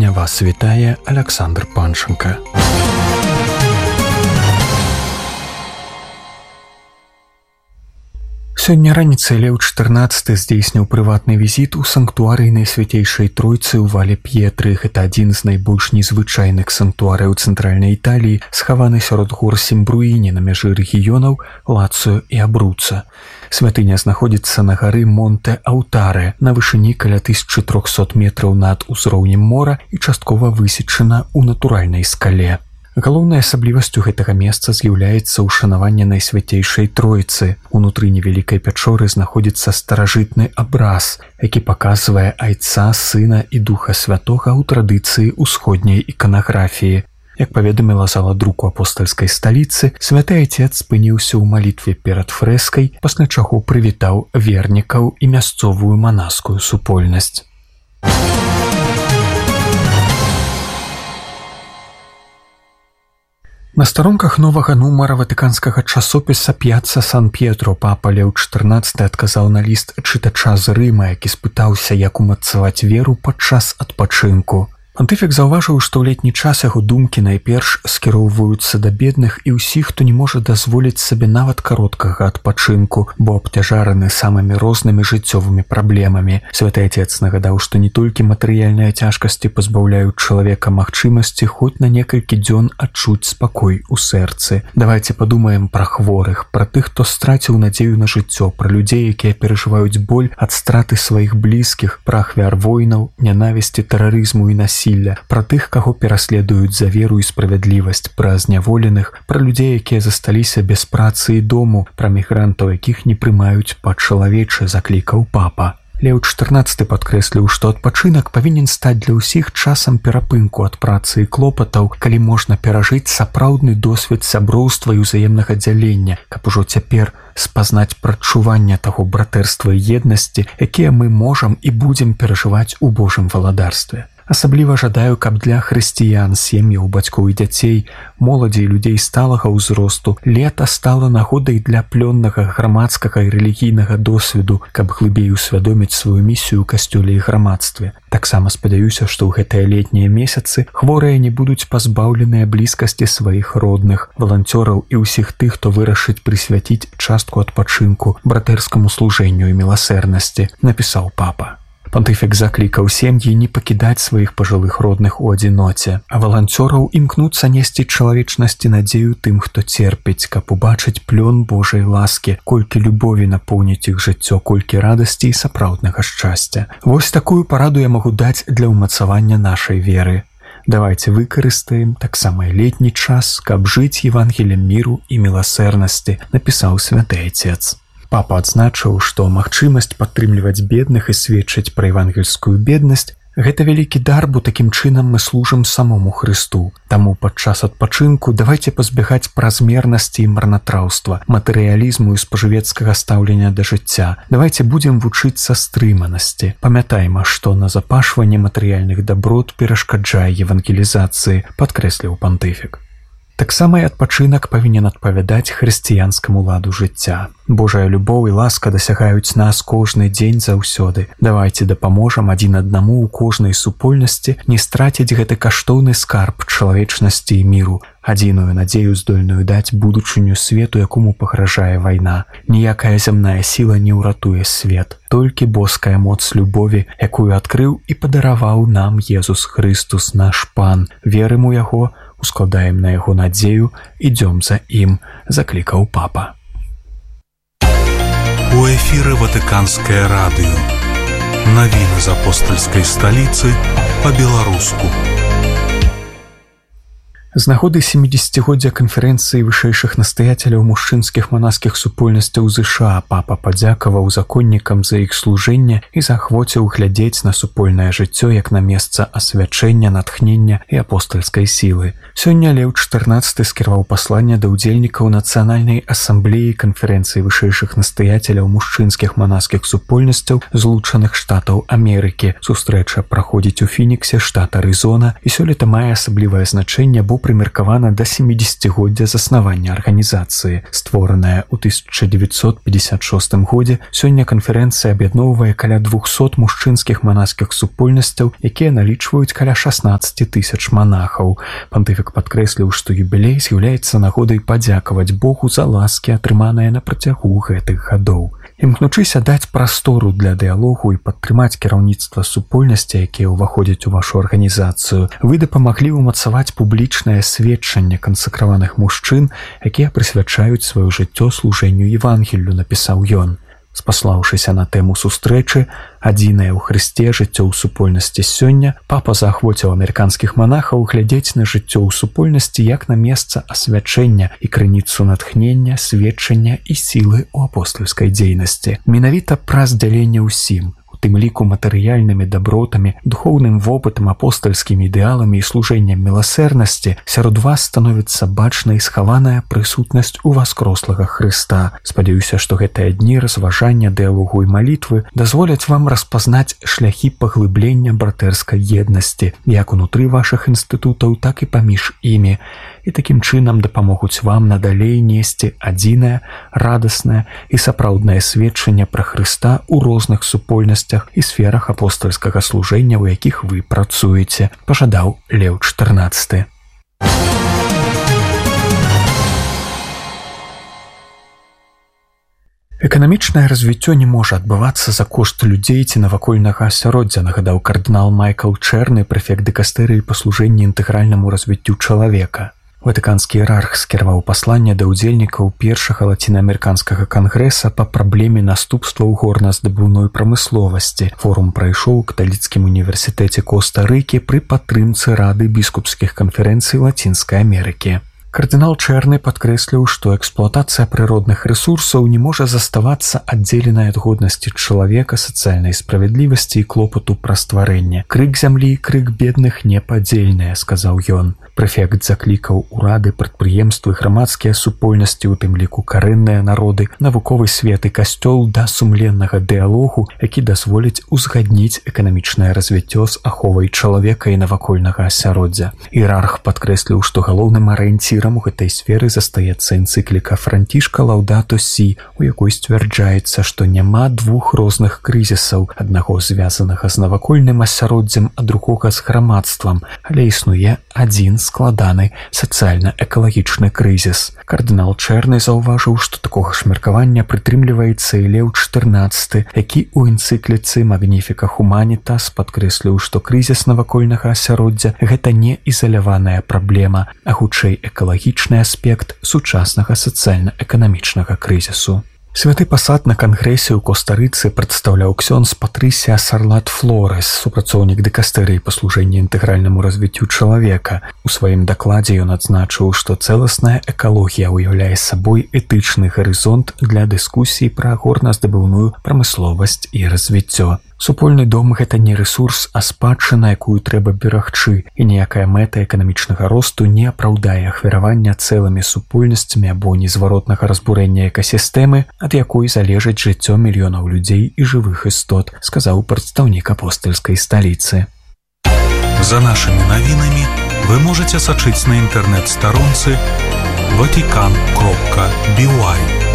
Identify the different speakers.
Speaker 1: Сёння вас вітае Александр Панченко. Сёння раніцай Леў XIV здзейсніў прыватны візіт у санктуарый Найсвяцейшай Тройцы ў Вале-П'етры. Гэта адзін з найбольш незвычайных санктуарыяў цэнтральнай Італіі, схаваны сярод гор Сімбруіні на мяжы рэгіёнаў Лацыё і Абруца. Святыня знаходзіцца на гары Монте-Аўтаре на вышыні каля 1300 метраў над узроўнем мора і часткова высечана ў натуральнай скале. Галоўнай асаблівасцю гэтага месца з'яўляецца ўшанаванне Найсвяцейшай Тройцы. Унутры невялікай пячоры знаходзіцца старажытны абраз, які паказвае Айца, Сына і Духа Святога ў традыцыі ўсходняй іканаграфіі. Як паведаміла зала друку апостальскай сталіцы, святы Айцец спыніўся ў малітве перад фрэскай, пасля чаго прывітаў вернікаў і мясцовую манаскую супольнасць. На старонках новага нумара ватыканскага часопіса «П'яцца Сан-П'етро» папа Леў XIV адказаў на ліст чытача з Рыма, які спытаўся, як умацаваць веру падчас адпачынку. Пантыфік заўважыў, што ў летні час яго думкі найперш скіроўваюцца да бедных і ўсіх, хто не можа дазволіць сабе нават кароткага адпачынку, бо абцяжараны самымі рознымі жыццёвымі праблемамі. Святы Айцец нагадаў, што не толькі матэрыяльныя цяжкасці пазбаўляюць чалавека магчымасці хоць на некалькі дзён адчуць спакой у сэрцы. Давайце падумаем пра хворых, пра тых, хто страціў надзею на жыццё, пра людзей, якія перажываюць боль ад страты сваіх блізкіх, пра ахвяр войнаў, нянавісці, тэрарызму і насілля, пра тых, каго пераследуюць за веру і справядлівасць, пра зняволеных, пра людзей, якія засталіся без працы і дому, пра мігрантаў, якіх не прымаюць па-чалавечы, заклікаў папа. Леў XIV падкрэсліў, што адпачынак павінен стаць для ўсіх часам перапынку ад працы і клопатаў, калі можна перажыць сапраўдны досвед сяброўства і ўзаемнага дзялення, каб ужо цяпер спазнаць прадчування таго братэрства і еднасці, якія мы можам і будзем перажываць у Божым валадарстве. Асабліва жадаю, каб для хрысціян, сем'яў, бацькоў і дзяцей, моладзі і людзей сталага ўзросту лета стала нагодай для плённага грамадскага і рэлігійнага досведу, каб глыбей усвядоміць сваю місію ў касцёле і грамадстве. Таксама спадзяюся, што ў гэтыя летнія месяцы хворыя не будуць пазбаўленыя блізкасці сваіх родных, валанцёраў і ўсіх тых, хто вырашыць прысвяціць частку адпачынку братэрскаму служэнню і міласэрнасці, напісаў папа. Пантыфік заклікаў сем'і не пакідаць сваіх пажылых родных у адзіноце, а валанцёраў імкнуцца несці чалавечнасці надзею тым, хто церпіць, каб убачыць плён Божай ласкі, колькі любові напоўніць іх жыццё, колькі радасці і сапраўднага шчасця. Вось такую параду я магу даць для ўмацавання нашай веры. Давайце выкарыстаем таксама і летні час, каб жыць Евангеліем міру і міласэрнасці, напісаў святы Айцец. Папа адзначыў, што магчымасць падтрымліваць бедных і сведчыць пра евангельскую беднасць – гэта вялікі дар, бо такім чынам мы служым самому Хрысту. Таму падчас адпачынку давайце пазбягаць празмернасці і марнатраўства, матэрыялізму і спажывецкага стаўлення да жыцця. Давайце будзем вучыцца стрыманасці. Памятайма, што назапашванне матэрыяльных даброт перашкаджае евангелізацыі, падкрэсліў пантыфік. Таксама і адпачынак павінен адпавядаць хрысціянскаму ладу жыцця. Божая любоў і ласка дасягаюць нас кожны дзень заўсёды. Давайце дапаможам адзін аднаму ў кожнай супольнасці не страціць гэты каштоўны скарб чалавечнасці і міру, адзіную надзею здольную даць будучыню свету, якому пагражае вайна. Ніякая зямная сіла не ўратуе свет, толькі боская моц любові, якую адкрыў і падараваў нам Езус Хрыстус, наш Пан. Верым у яго, ускладаем на яго надзею, ідём за ім, заклікаў папа.
Speaker 2: У эфіры Ватыканскае радыё. Навіны з апостальскай сталіцы па-беларуску.
Speaker 1: З нагоды 70-годдзя канферэнцыі вышэйшых настаяцеляў мужчынскіх манаскіх супольнасцяў ЗША папа падзякаваў законнікам за іх служэнне і заахвоціў глядзець на супольнае жыццё як на месца асвячэння, натхнення і апостальскай сілы. Сёння Леў XIV скіраваў пасланне да ўдзельнікаў нацыянальнай асамблеі канферэнцыі вышэйшых настаяцеляў мужчынскіх манаскіх супольнасцяў Злучаных Штатаў Амерыкі. Сустрэча праходзіць у Фініксе, штат Арызона, і сёлета мае асаблівае значэнне, бо прымеркавана да 70годдзя заснавання арганізацыі. Створаная ў 1956 годзе, сёння канферэнцыя аб'ядноўвае каля 200 мужчынскіх манаскіх супольнасцяў, якія налічваюць каля 16 000 манахаў. Пантыфік падкрэсліў, што юбілей з'яўляецца нагодай падзякаваць Богу за ласкі, атрыманыя на працягу гэтых гадоў. Імкнучыся даць прастору для дыялогу і падтрымаць кіраўніцтва супольнасці, якія ўваходзяць у вашу арганізацыю, вы дапамаглі ўмацаваць публічнае сведчанне кансакраваных мужчын, якія прысвячаюць сваё жыццё служэнню Евангеллю, напісаў ён. Спаслаўшыся на тэму сустрэчы «Адзінае ў Хрысце жыццё ў супольнасці сёння», папа заахвоціў амерыканскіх манахаў глядзець на жыццё ў супольнасці як на месца асвячэння і крыніцу натхнення, сведчання і сілы ў апостальскай дзейнасці. Менавіта праз дзяленне ўсім, у тым ліку матэрыяльнымі дабротамі, духоўным вопытам, апостальскімі ідэаламі і служэннем міласэрнасці сярод вас становіцца бачнай схаваная прысутнасць у васкрослага Хрыста. Спадзяюся, што гэтыя дні разважання, дыялогу і малітвы дазволяць вам распазнаць шляхі паглыблення братэрскай еднасці як унутры вашых інстытутаў, так і паміж імі, і такім чынам дапамогуць вам надалей несці адзінае, радаснае і сапраўднае сведчанне пра Хрыста ў розных супольнасцях і сферах апостальскага служэння, у якіх вы працуеце, пажадаў Леў XIV. Эканамічнае развіццё не можа адбывацца за кошт людзей ці навакольнага асяроддзя, нагадаў кардынал Майкл Чэрны, прэфект дыкастэрыі па служэнні інтэгральнаму развіццю чалавека. Ватыканскі іерарх скіраваў пасланне да ўдзельнікаў першага лацінаамерыканскага кангрэса па праблеме наступстваў горназдабыўной прамысловасці. Форум прайшоў у каталіцкім універсітэце Коста-Рыкі пры падтрымцы Рады біскупскіх канферэнцый Лацінскай Амерыкі. Кардынал Чэрны падкрэсліў, што эксплуатацыя прыродных рэсурсаў не можа заставацца аддзеленай ад годнасці чалавека, сацыяльнай справядлівасці і клопату пра стварэнне. Крык зямлі і крык бедных непадзельныя, сказаў ён. Прэфект заклікаў урады, прадпрыемствы, грамадскія супольнасці, у тым ліку карэнныя народы, навуковы свет і касцёл да сумленнага дыялогу, які дазволіць узгадніць эканамічнае развіццё з аховай чалавека і навакольнага асяроддзя. Іерарх падкрэсліў, што галоўным арыенцірам у гэтай сферы застаецца энцыкліка Францішка Лаўдато Сі, у якой сцвярджаецца, што няма двух розных крызісаў, аднаго звязанага з навакольным асяроддзем, а другога з грамадствам, але існуе адзін складаны сацыяльна-экалагічны крызіс. Кардынал Чэрны заўважыў, што такога ж меркавання прытрымліваецца і Леў XIV, які ў энцыкліцы «Magnificat Humanitas» падкрэсліў, што крызіс навакольнага асяроддзя – гэта не ізаляваная праблема, а хутчэй экалагічны аспект сучаснага сацыяльна-эканамічнага крызісу. Святы пасад на кангрэсе ў Коста-Рыцы прадстаўляў ксёндз Патрысія Сарлат Флорес, супрацоўнік дыкастэрыі па служэнні інтэгральнаму развіццю чалавека. У сваім дакладзе ён адзначыў, што цэласная экалогія ўяўляе сабой этычны гарызонт для дыскусій пра горназдабыўную прамысловасць і развіццё. Супольны дом – гэта не рэсурс, а спадчына, якую трэба берагчы, і ніякая мэта эканамічнага росту не апраўдае ахвяравання цэлымі супольнасцямі або незваротнага разбурэння экасістэмы, ад якой залежыць жыццё мільёнаў людзей і жывых істот, сказаў прадстаўнік апостальскай сталіцы.
Speaker 2: За нашымі навінамі вы можаце сачыць на інтэрнэт-старонцы vatican.by.